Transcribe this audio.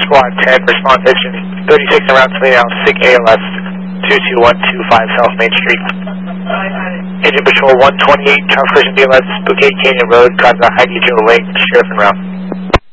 Squad 10, response engine 36 and route to now, SIG ALS 22125 South Main Street. Engine Patrol 128, Trans Collision BLS, Bouquet Canyon Road, Casa Heidi Joe Lake, Sheriff en route.